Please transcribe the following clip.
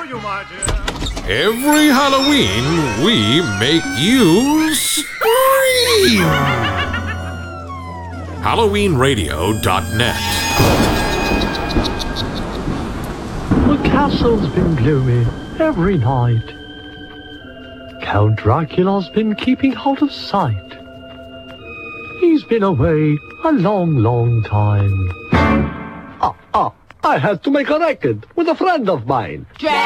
you, my dear. Every Halloween, we make you scream! HalloweenRadio.net. The castle's been gloomy every night. Count Dracula's been keeping out of sight. He's been away a long, long time. I had to make a record with a friend of mine. Dracula!